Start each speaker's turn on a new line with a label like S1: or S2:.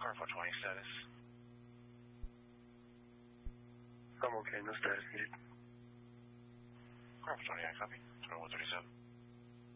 S1: Car 420 status.
S2: I'm okay, no status needed.
S1: Car 420, I copy. 2137.